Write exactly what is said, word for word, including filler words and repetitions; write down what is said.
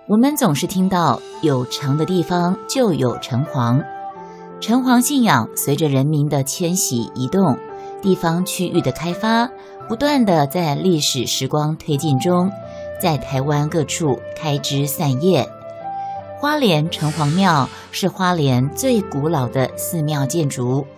我们总是听到有城的地方就有城隍，城隍信仰随着人民的迁徙移动，地方区域的开发，不断的在历史时光推进中，在台湾各处开枝散叶。花莲城隍庙是花莲最古老的寺庙建筑，